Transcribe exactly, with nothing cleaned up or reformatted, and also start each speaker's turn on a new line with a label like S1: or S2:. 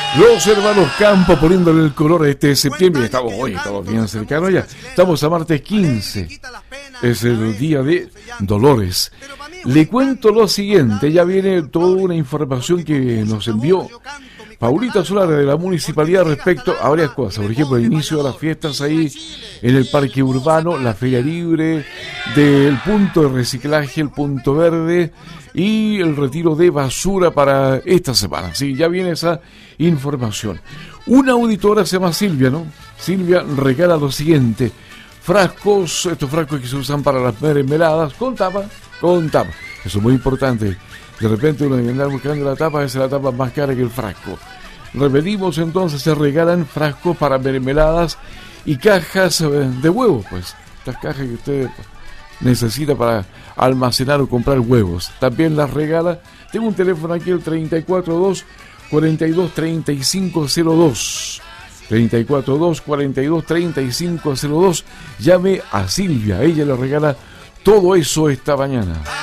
S1: Los hermanos Campo poniéndole el color a este septiembre. Estamos hoy, estamos bien cercanos ya. Estamos a martes quince. Es el día de Dolores. Le cuento lo siguiente, ya viene toda una información que nos envió Paulita Solari de la municipalidad respecto a varias cosas. Por ejemplo, el inicio de las fiestas ahí en el parque urbano, la feria libre, del punto de reciclaje, el punto verde y el retiro de basura para esta semana. Sí, ya viene esa información. Una auditora se llama Silvia, ¿no? Silvia regala lo siguiente: frascos, estos frascos que se usan para las mermeladas, con tapa, con tapa. Eso es muy importante. De repente uno debe andar buscando la tapa, esa es la tapa más cara que el frasco. Repetimos entonces, se regalan frascos para mermeladas y cajas de huevos, pues. Estas cajas que usted necesita para almacenar o comprar huevos. También las regala. Tengo un teléfono aquí, el treinta y cuatro dos, cuarenta y dos, treinta y cinco cero dos. treinta y cuatro dos, cuarenta y dos, treinta y cinco cero dos. Llame a Silvia, ella le regala todo eso esta mañana.